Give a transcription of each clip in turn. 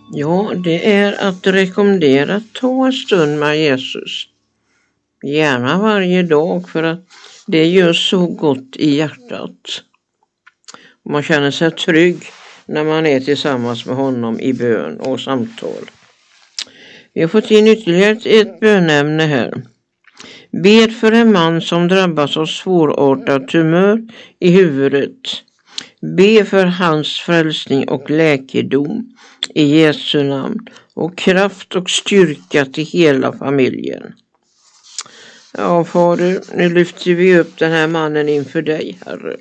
Ja, det är att rekommendera att ta en stund med Jesus. Gärna varje dag, för att det gör så gott i hjärtat. Man känner sig trygg när man är tillsammans med honom i bön och samtal. Vi har fått in ytterligare ett bönämne här. Bed för en man som drabbas av svårartad tumör i huvudet. Be för hans frälsning och läkedom i Jesu namn, och kraft och styrka till hela familjen. Ja, Fader, nu lyfter vi upp den här mannen inför dig, Herre.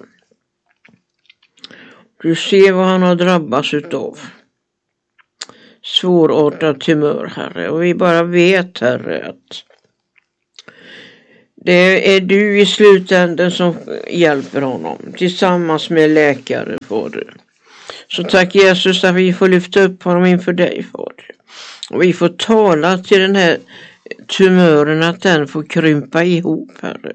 Du ser vad han har drabbats utav. Svårartad tumör, Herre. Och vi bara vet, Herre, att det är du i slutändan som hjälper honom tillsammans med läkare, Fader. Så tack Jesus att vi får lyfta upp honom inför dig, Fader. Och vi får tala till den här tumören att den får krympa ihop, Herre.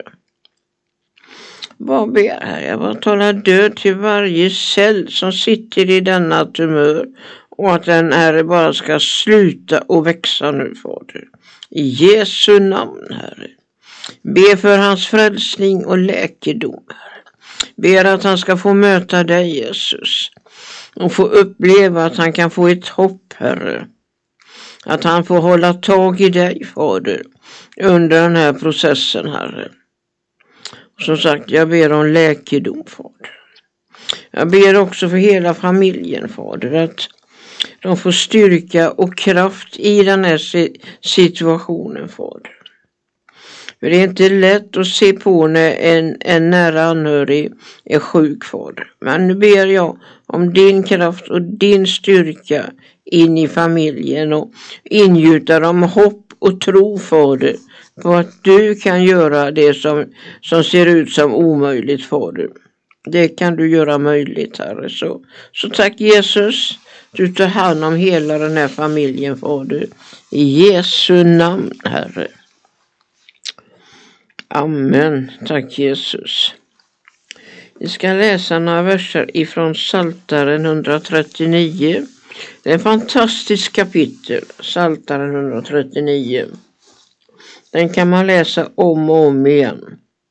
Vad ber här? Jag bara talar död till varje cell som sitter i denna tumör, och att den Herre bara ska sluta och växa nu, Fader. I Jesu namn, Herre. Be för hans frälsning och läkedom, Herre. Ber att han ska få möta dig, Jesus. Och få uppleva att han kan få ett hopp, Herre. Att han får hålla tag i dig, Fader, under den här processen, Herre. Och som sagt, jag ber om läkedom, Fader. Jag ber också för hela familjen, Fader, att de får styrka och kraft i den här situationen, Fader. För det är inte lätt att se på när en nära anhörig är sjuk, Fader. Men nu ber jag om din kraft och din styrka in i familjen, och ingjuta dem hopp och tro, Fader, på att du kan göra det som ser ut som omöjligt, Fader. Det kan du göra möjligt, Herre. Så tack Jesus, du tar hand om hela den här familjen, Fader. I Jesu namn, Herre. Amen. Tack Jesus. Vi ska läsa några verser ifrån Psaltaren 139. Det är en fantastisk kapitel, Psaltaren 139. Den kan man läsa om och om igen.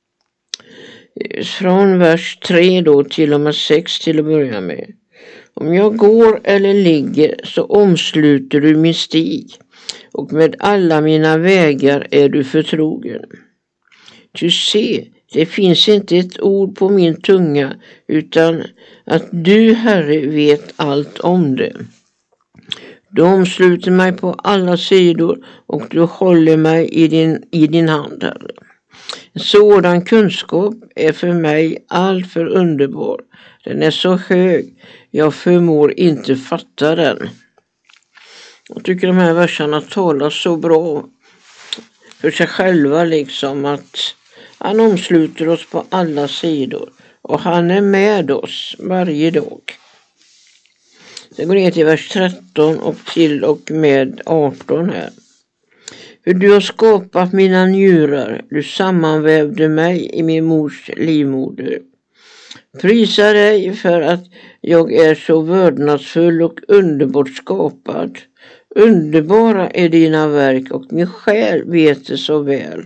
Från vers 3 då till och med 6 till att börja med. Om jag går eller ligger så omsluter du min stig, och med alla mina vägar är du förtrogen. Du se, det finns inte ett ord på min tunga, utan att du, Herre, vet allt om det. Du omsluter mig på alla sidor, och du håller mig i din hand, Herre. Sådan kunskap är för mig allt för underbar. Den är så hög, jag förmår inte fatta den. Jag tycker de här verserna talar så bra för sig själva, liksom att han omsluter oss på alla sidor, och han är med oss varje dag. Det går ner till vers 13 och till och med 18 här. För du har skapat mina njurar, du sammanvävde mig i min mors livmoder. Prisa dig för att jag är så vördnadsfull och underbart skapad. Underbara är dina verk, och min själ vet det så väl.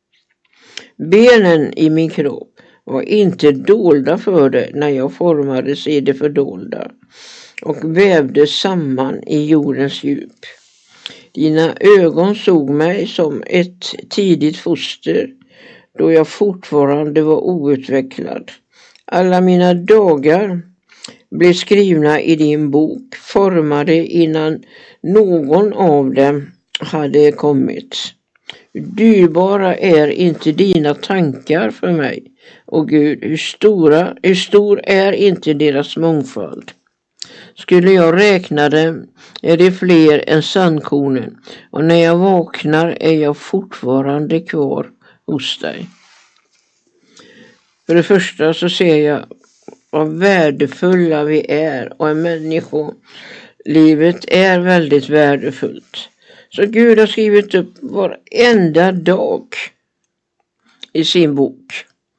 Benen i min kropp var inte dolda för dig när jag formades i det fördolda och vävde samman i jordens djup. Dina ögon såg mig som ett tidigt foster, då jag fortfarande var outvecklad. Alla mina dagar blev skrivna i din bok, formade innan någon av dem hade kommit. Dyrbara är inte dina tankar för mig, och Gud, hur stor är inte deras mångfald. Skulle jag räkna dem är det fler än sandkornen, och när jag vaknar är jag fortfarande kvar hos dig. För det första så ser jag vad värdefulla vi är, och en människolivet är väldigt värdefullt. Så Gud har skrivit upp varenda dag i sin bok.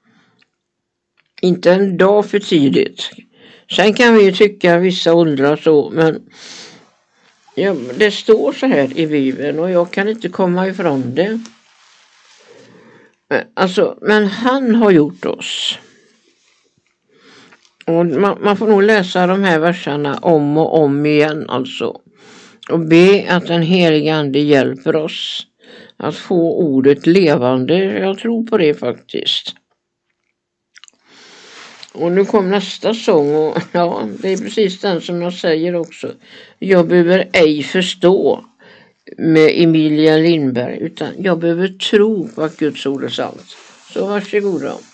Inte en dag för tidigt. Sen kan vi ju tycka vissa åldrar så, men Ja, det står så här i Bibeln och jag kan inte komma ifrån det. Alltså, men han har gjort oss. Och man får nog läsa de här verserna om och om igen alltså. Och be att den heliga ande hjälper oss att få ordet levande. Jag tror på det faktiskt. Och nu kom nästa sång och ja, det är precis den som jag säger också. Jag behöver ej förstå med Emilia Lindberg, utan jag behöver tro på att Guds ord är sant. Så varsågoda.